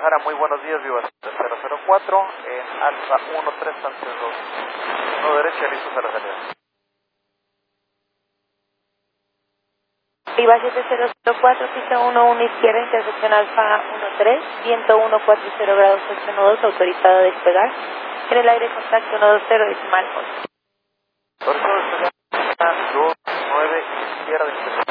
Guadalajara, muy buenos días, Viva 004, en Alfa 13 antes 2. No derecha, listos a la salida. Viva 7004, pista 11 izquierda, intersección Alfa 13, viento 140 grados 82, autorizado a despegar. En el aire contacto 120 decimal 8. Autorizado a despegar, 29 izquierda, intersección